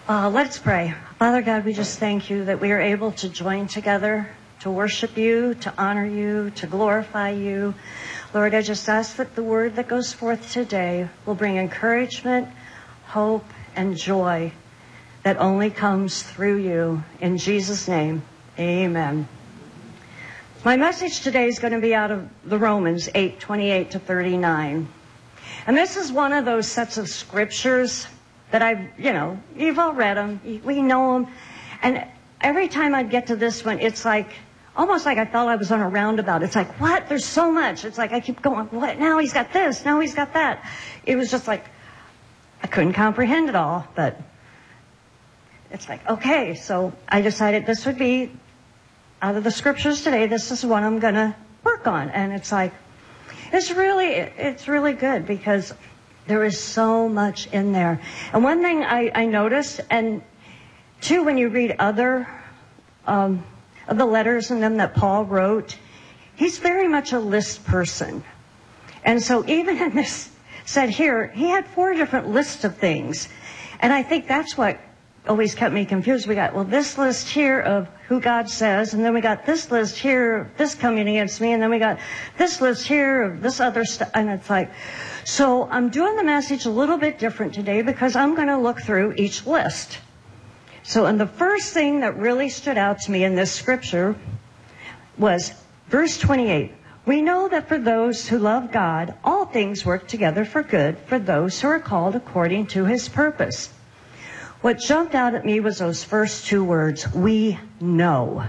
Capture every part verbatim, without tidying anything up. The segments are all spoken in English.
Uh, let's pray. Father God, we just thank you that we are able to join together to worship you, to honor you, to glorify you. Lord, I just ask that the word that goes forth today will bring encouragement, hope, and joy that only comes through you. In Jesus' name, amen. My message today is going to be out of the Romans eight, twenty-eight to thirty-nine. And this is one of those sets of scriptures that I've, you know, you've all read them, we know them. And every time I'd get to this one, it's like, almost like I felt I was on a roundabout. It's like, what? There's so much. It's like I keep going, what? Now he's got this, now he's got that. It was just like, I couldn't comprehend it all, but it's like, okay, so I decided this would be, out of the scriptures today, this is what I'm going to work on. And it's like, it's really, it's really good because there is so much in there. And one thing I, I noticed, and two, when you read other um, of the letters in them that Paul wrote, he's very much a list person. And so even in this said here, he had four different lists of things. And I think that's what always kept me confused. We got, well, this list here of who God says, and then we got this list here of this coming against me, and then we got this list here of this other stuff. And it's like, so I'm doing the message a little bit different today because I'm going to look through each list. So, and the first thing that really stood out to me in this scripture was verse twenty-eight. We know that for those who love God, all things work together for good for those who are called according to his purpose. What jumped out at me was those first two words, we know.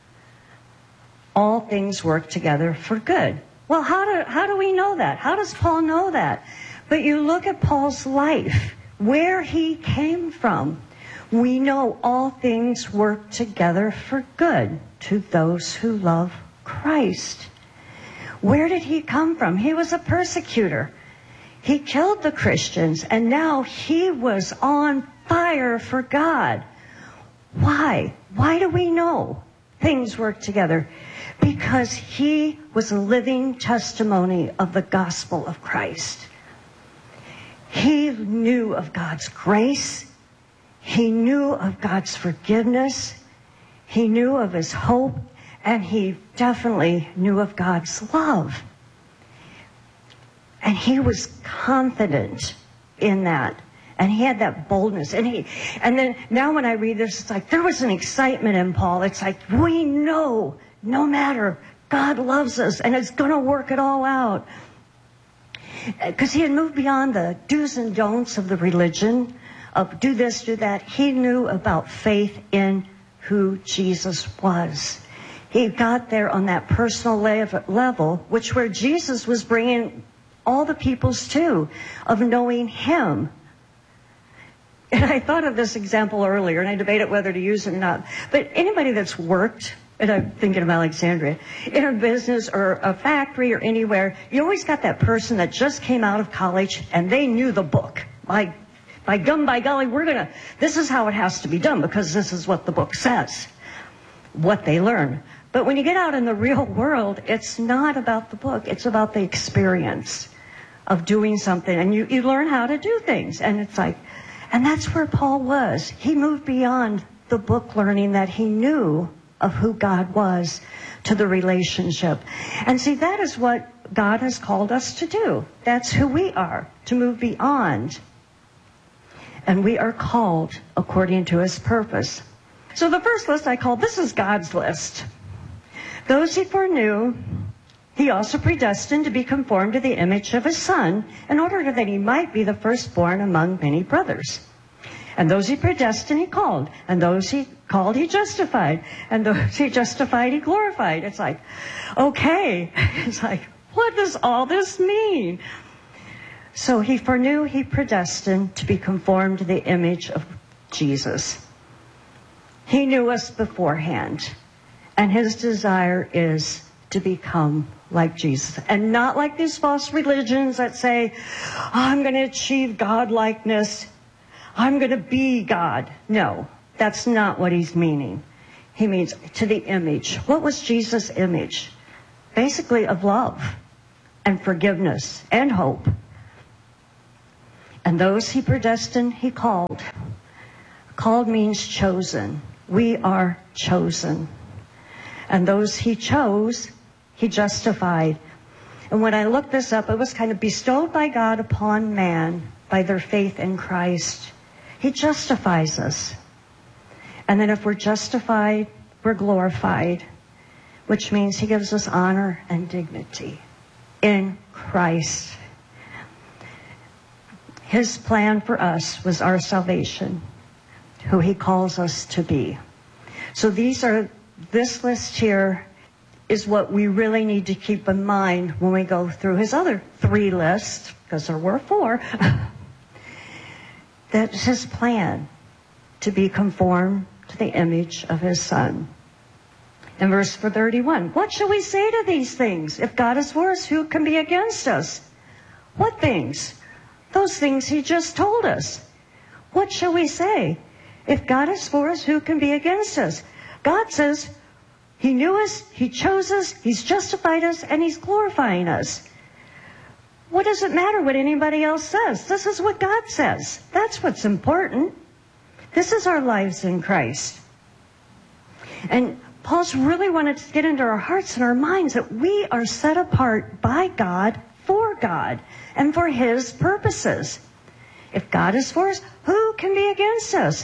All things work together for good. Well, how do, how do we know that? How does Paul know that? But you look at Paul's life, where he came from. We know all things work together for good to those who love Christ. Where did he come from? He was a persecutor. He killed the Christians, and now he was on fire for God. Why? Why do we know things work together? Because he was a living testimony of the gospel of Christ. He knew of God's grace. He knew of God's forgiveness. He knew of his hope. And he definitely knew of God's love. And he was confident in that. And he had that boldness. And he, and then now when I read this, it's like there was an excitement in Paul. It's like, we know, no matter, God loves us and it's going to work it all out. Because he had moved beyond the do's and don'ts of the religion, of do this, do that. He knew about faith in who Jesus was. He got there on that personal level, which where Jesus was bringing all the peoples to, of knowing him. And I thought of this example earlier, and I debated whether to use it or not. But anybody that's worked, and I'm thinking of Alexandria, in a business or a factory or anywhere, you always got that person that just came out of college and they knew the book. By, by gum, by golly, we're going to, this is how it has to be done because this is what the book says, what they learn. But when you get out in the real world, it's not about the book. It's about the experience of doing something. And you, you learn how to do things. And it's like, and that's where Paul was. He moved beyond the book learning that he knew of who God was to the relationship. And see, that is what God has called us to do. That's who we are, to move beyond. And we are called according to his purpose. So the first list I called, this is God's list. Those he foreknew, he also predestined to be conformed to the image of his Son, in order that he might be the firstborn among many brothers. And those he predestined, he called. And those he called, he justified. And those he justified, he glorified. It's like, okay. It's like, what does all this mean? So he foreknew, he predestined to be conformed to the image of Jesus. He knew us beforehand. And his desire is to become like Jesus. And not like these false religions that say, oh, I'm going to achieve God-likeness. I'm going to be God. No, that's not what he's meaning. He means to the image. What was Jesus' image? Basically of love and forgiveness and hope. And those he predestined, he called. Called means chosen. We are chosen. And those he chose, he justified. And when I looked this up, it was kind of bestowed by God upon man by their faith in Christ. He justifies us. And then if we're justified, we're glorified, which means he gives us honor and dignity in Christ. His plan for us was our salvation, who he calls us to be. So these are, this list here is what we really need to keep in mind when we go through his other three lists, because there were four. That's his plan, to be conformed to the image of his Son. In verse thirty-one, what shall we say to these things? If God is for us, who can be against us? What things? Those things he just told us. What shall we say? If God is for us, who can be against us? God says he knew us, he chose us, he's justified us, and he's glorifying us. What does it matter what anybody else says? This is what God says. That's what's important. This is our lives in Christ. And Paul's really wanted to get into our hearts and our minds that we are set apart by God, for God, and for his purposes. If God is for us, who can be against us?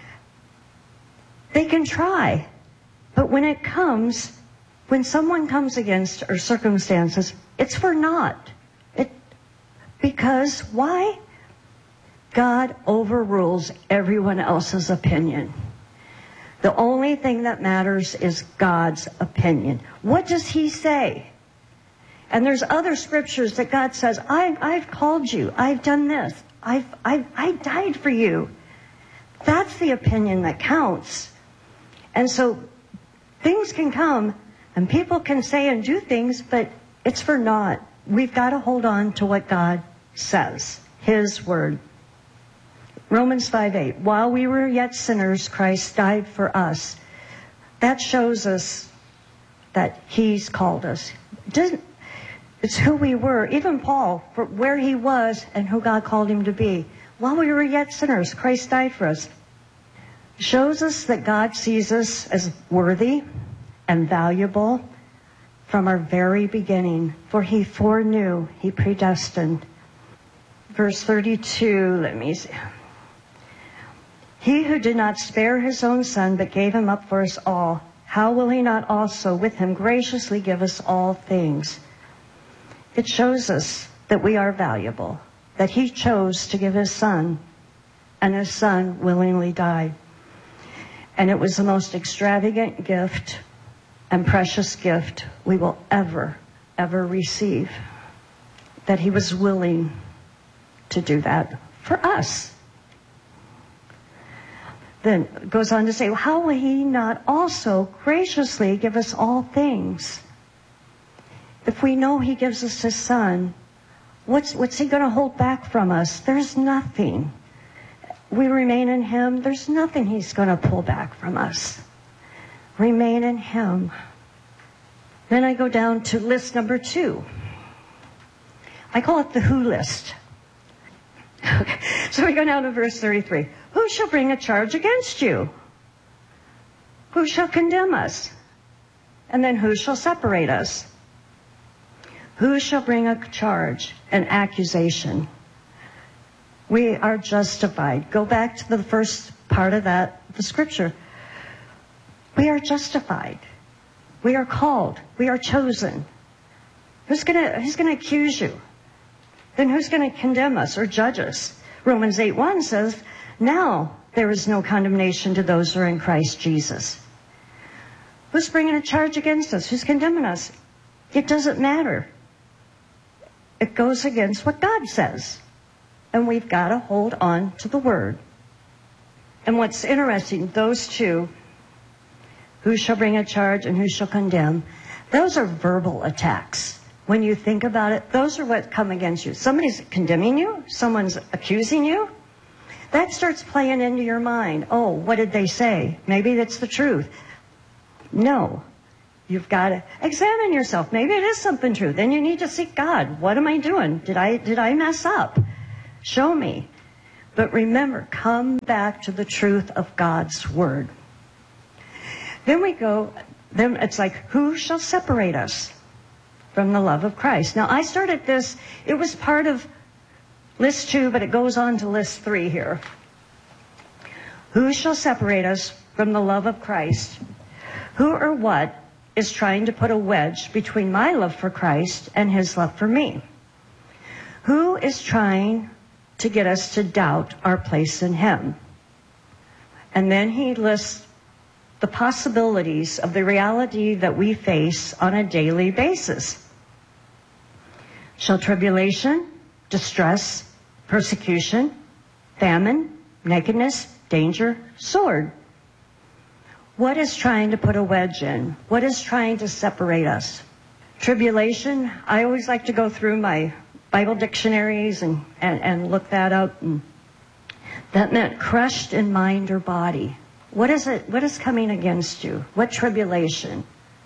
They can try. But when it comes, when someone comes against our circumstances, it's for naught. It, because why? God overrules everyone else's opinion. The only thing that matters is God's opinion. What does he say? And there's other scriptures that God says, I, I've called you. I've done this. I've, I've, I died for you. That's the opinion that counts. And so things can come and people can say and do things, but it's for naught. We've got to hold on to what God says, his word. Romans five eight, while we were yet sinners, Christ died for us. That shows us that he's called us. It doesn't, it's who we were. Even Paul, for where he was and who God called him to be. While we were yet sinners, Christ died for us. Shows us that God sees us as worthy and valuable from our very beginning. For he foreknew, he predestined. Verse thirty-two, let me see. He who did not spare his own Son, but gave him up for us all, how will he not also with him graciously give us all things? It shows us that we are valuable, that he chose to give his Son, and his Son willingly died. And it was the most extravagant gift and precious gift we will ever, ever receive, that he was willing to do that for us. Then it goes on to say, how will he not also graciously give us all things? If we know he gives us his Son, what's, what's he going to hold back from us? There's nothing. We remain in him. There's nothing he's going to pull back from us. Remain in him. Then I go down to list number two. I call it the who list. Okay. So we go down to verse thirty-three. Who shall bring a charge against you? Who shall condemn us? And then who shall separate us? Who shall bring a charge, an accusation? We are justified. Go back to the first part of that, the scripture. We are justified. We are called. We are chosen. Who's gonna, who's gonna accuse you? Then who's gonna condemn us or judge us? Romans eight one says, now there is no condemnation to those who are in Christ Jesus. Who's bringing a charge against us? Who's condemning us? It doesn't matter. It goes against what God says. And we've got to hold on to the word. And what's interesting, those two, who shall bring a charge and who shall condemn, those are verbal attacks. When you think about it, those are what come against you. Somebody's condemning you. Someone's accusing you. That starts playing into your mind. Oh, what did they say? Maybe that's the truth. No. You've got to examine yourself. Maybe it is something true. Then you need to seek God. What am I doing? Did I, did I mess up? Show me. But remember, come back to the truth of God's word. Then we go, then it's like, who shall separate us from the love of Christ? Now, I started this, it was part of list two, but it goes on to list three here. Who shall separate us from the love of Christ? Who or what is trying to put a wedge between my love for Christ and his love for me? Who is trying to get us to doubt our place in him? And then he lists the possibilities of the reality that we face on a daily basis. Shall tribulation, distress, persecution, famine, nakedness, danger, sword? What is trying to put a wedge in? What is trying to separate us? Tribulation, I always like to go through my Bible dictionaries and, and, and look that up. And that meant crushed in mind or body. What is it? What is coming against you? What tribulation?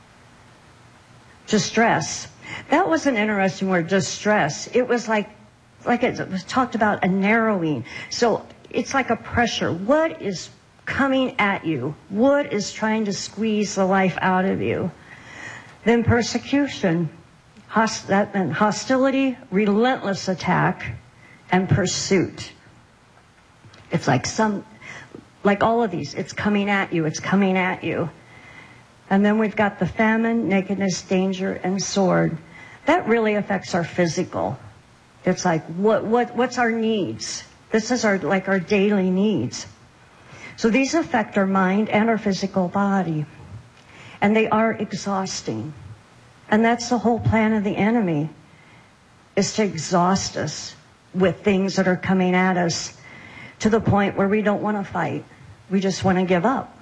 Distress. That was an interesting word, distress. It was like, like it was talked about a narrowing. So it's like a pressure. What is coming at you? What is trying to squeeze the life out of you? Then persecution. Host, that meant hostility, relentless attack, and pursuit. It's like some, like all of these, it's coming at you, it's coming at you. And then we've got the famine, nakedness, danger, and sword. That really affects our physical. It's like, what, what, what's our needs? This is our, like our daily needs. So these affect our mind and our physical body. And they are exhausting. And that's the whole plan of the enemy, is to exhaust us with things that are coming at us to the point where we don't want to fight. We just want to give up.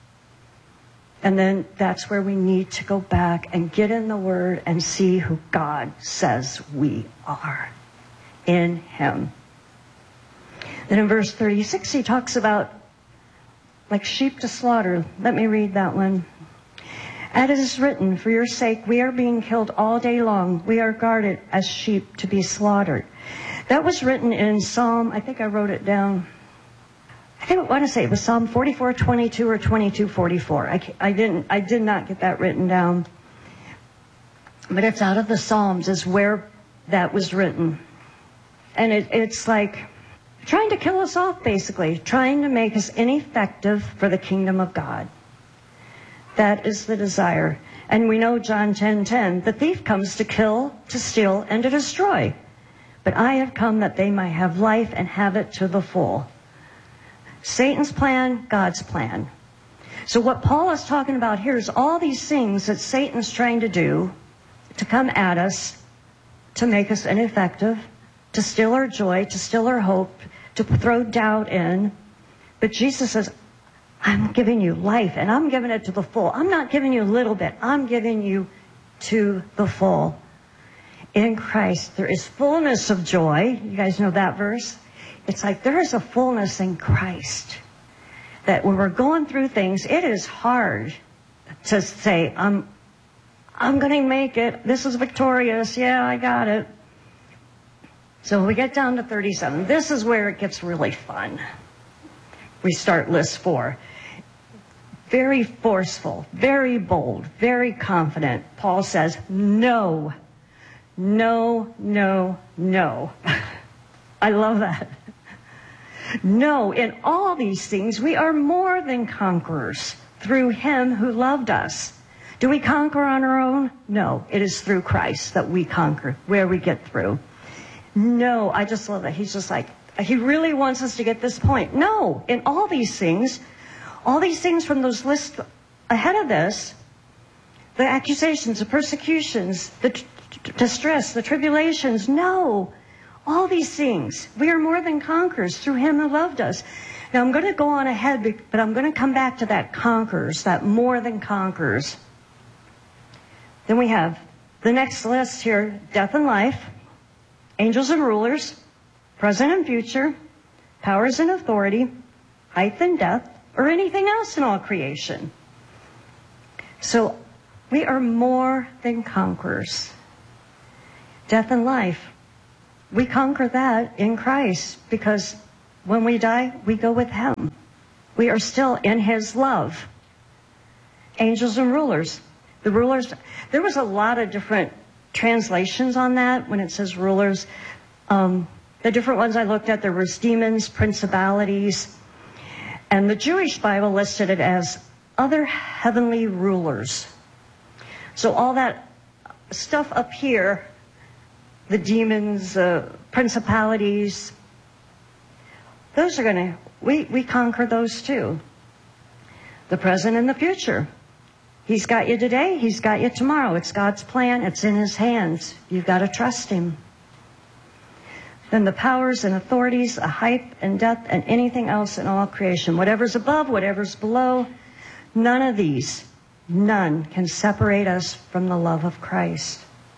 And then that's where we need to go back and get in the Word and see who God says we are in Him. Then in verse thirty-six, he talks about like sheep to slaughter. Let me read that one. As it is written, for your sake we are being killed all day long. We are guarded as sheep to be slaughtered. That was written in Psalm, I think I wrote it down. I think I want to say it was Psalm forty-four twenty-two or twenty-two forty-four. I, I didn't, I did not get that written down. But it's out of the Psalms is where that was written. And it, it's like trying to kill us off, basically. Trying to make us ineffective for the kingdom of God. That is the desire. And we know John ten ten, the thief comes to kill, to steal, and to destroy. But I have come that they might have life and have it to the full. Satan's plan, God's plan. So what Paul is talking about here is all these things that Satan's trying to do to come at us, to make us ineffective, to steal our joy, to steal our hope, to throw doubt in. But Jesus says, I'm giving you life, and I'm giving it to the full. I'm not giving you a little bit. I'm giving you to the full. In Christ, there is fullness of joy. You guys know that verse? It's like there is a fullness in Christ. That when we're going through things, it is hard to say, I'm, I'm going to make it. This is victorious. Yeah, I got it. So we get down to thirty-seven. This is where it gets really fun. We start list four. Very forceful, very bold, very confident. Paul says, no, no, no, no. I love that. No, in all these things, we are more than conquerors through Him who loved us. Do we conquer on our own? No, it is through Christ that we conquer, where we get through. No, I just love that. He's just like, he really wants us to get this point. No, in all these things, all these things from those lists ahead of this, the accusations, the persecutions, the t- t- distress, the tribulations, no. All these things, we are more than conquerors through Him who loved us. Now I'm going to go on ahead, but I'm going to come back to that conquerors, that more than conquerors. Then we have the next list here, death and life, angels and rulers, present and future, powers and authority, height and depth, or anything else in all creation. So we are more than conquerors. Death and life, we conquer that in Christ because when we die, we go with him. We are still in his love. Angels and rulers. The rulers, there was a lot of different translations on that when it says rulers. Um, the different ones I looked at, there was demons, principalities, and the Jewish Bible listed it as other heavenly rulers. So all that stuff up here, the demons, uh, principalities, those are going to, we, we conquer those too. The present and the future. He's got you today, he's got you tomorrow. It's God's plan, it's in his hands. You've got to trust him. Then the powers and authorities, a height and depth, and anything else in all creation. Whatever's above, whatever's below, none of these, none can separate us from the love of Christ.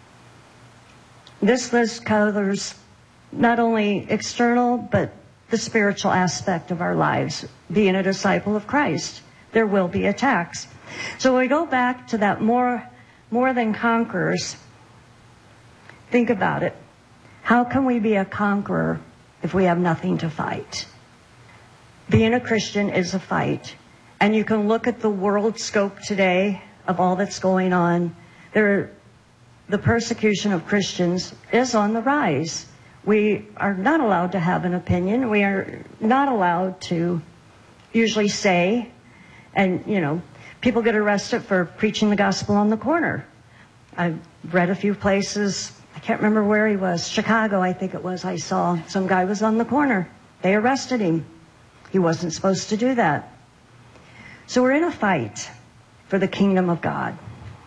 This list covers not only external, but the spiritual aspect of our lives. Being a disciple of Christ, there will be attacks. So when we go back to that more, more than conquerors, think about it. How can we be a conqueror if we have nothing to fight? Being a Christian is a fight. And you can look at the world scope today of all that's going on. There, the persecution of Christians is on the rise. We are not allowed to have an opinion. We are not allowed to usually say, and, you know, people get arrested for preaching the gospel on the corner. I've read a few places. I can't remember where he was. Chicago, I think it was. I saw some guy was on the corner. They arrested him. He wasn't supposed to do that. So we're in a fight for the kingdom of God.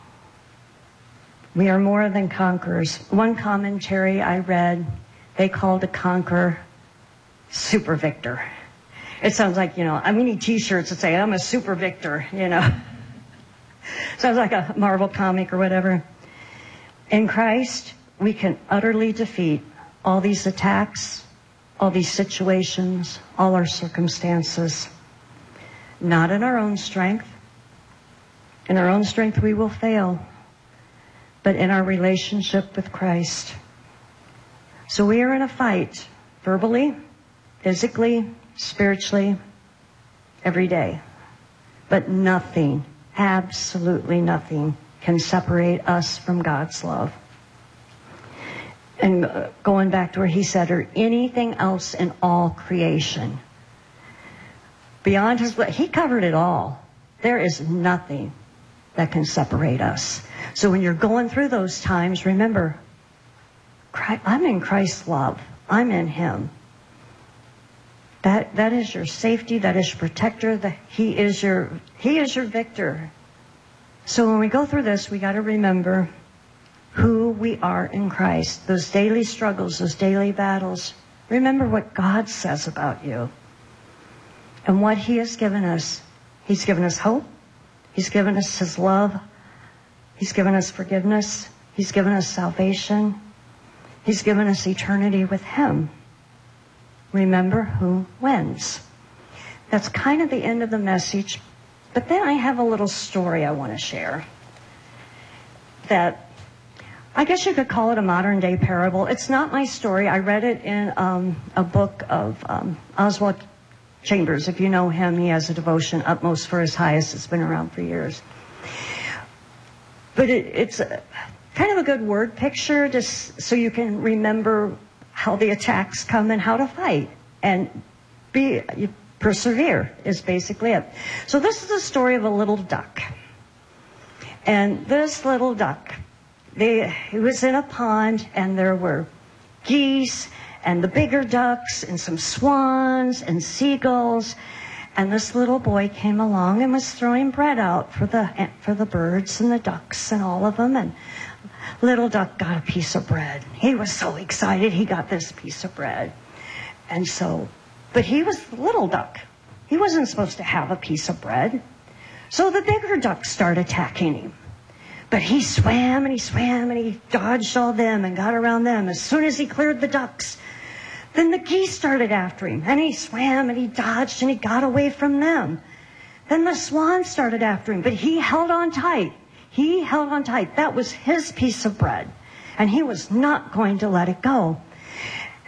We are more than conquerors. One commentary I read, they called a conqueror super victor. It sounds like, you know, I mean, need t-shirts that say, I'm a super victor, you know. Sounds like a Marvel comic or whatever. In Christ, we can utterly defeat all these attacks, all these situations, all our circumstances. Not in our own strength. In our own strength, we will fail. But in our relationship with Christ. So we are in a fight, verbally, physically, spiritually, every day. But nothing, absolutely nothing, can separate us from God's love. And uh, going back to where he said, or anything else in all creation. Beyond his, he covered it all. There is nothing that can separate us. So when you're going through those times, remember, Christ, I'm in Christ's love. I'm in him. That, that is your safety. That is your protector. The, he is your, he is your victor. So when we go through this, we got to remember who we are in Christ. Those daily struggles, those daily battles. Remember what God says about you. And what he has given us. He's given us hope. He's given us his love. He's given us forgiveness. He's given us salvation. He's given us eternity with him. Remember who wins. That's kind of the end of the message. But then I have a little story I want to share. That, I guess you could call it a modern day parable. It's not my story. I read it in um, a book of um, Oswald Chambers. If you know him, he has a devotion, Utmost for His Highest. It's been around for years. But it, it's a, kind of a good word picture, just so you can remember how the attacks come and how to fight. And be you persevere is basically it. So this is the story of a little duck. And this little duck, they, it was in a pond, and there were geese and the bigger ducks and some swans and seagulls. And this little boy came along and was throwing bread out for the for the birds and the ducks and all of them. And little duck got a piece of bread. He was so excited he got this piece of bread. And so, but he was the little duck. He wasn't supposed to have a piece of bread. So the bigger ducks started attacking him. But he swam and he swam and he dodged all them and got around them. As soon as he cleared the ducks, then the geese started after him. And he swam and he dodged and he got away from them. Then the swans started after him, but he held on tight. He held on tight. That was his piece of bread. And he was not going to let it go.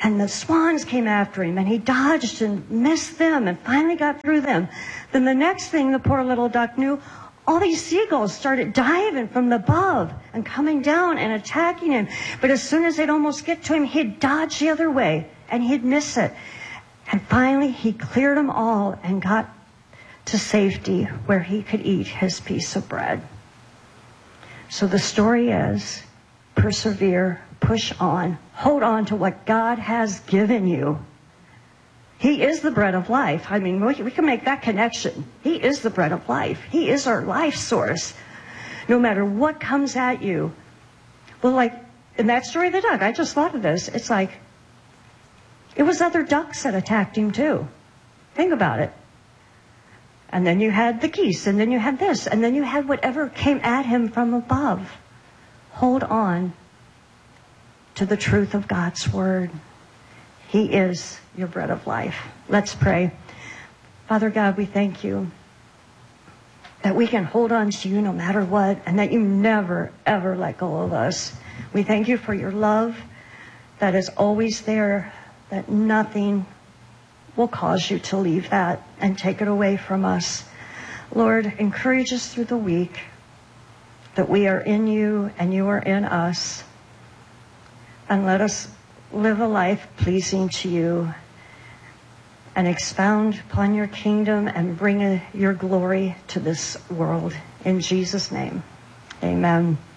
And the swans came after him, and he dodged and missed them and finally got through them. Then the next thing the poor little duck knew, all these seagulls started diving from above and coming down and attacking him. But as soon as they'd almost get to him, he'd dodge the other way, and he'd miss it. And finally, he cleared them all and got to safety where he could eat his piece of bread. So the story is, persevere, push on, hold on to what God has given you. He is the bread of life. I mean, we, we can make that connection. He is the bread of life. He is our life source. No matter what comes at you. Well, like in that story of the duck, I just thought of this. It's like, it was other ducks that attacked him too. Think about it. And then you had the geese, and then you had this, and then you had whatever came at him from above. Hold on to the truth of God's word. He is your bread of life. Let's pray. Father God, we thank you that we can hold on to you no matter what, and that you never, ever let go of us. We thank you for your love that is always there, that nothing will cause you to leave that and take it away from us. Lord, encourage us through the week that we are in you and you are in us. And let us live a life pleasing to you and expound upon your kingdom and bring your glory to this world. In Jesus' name, amen.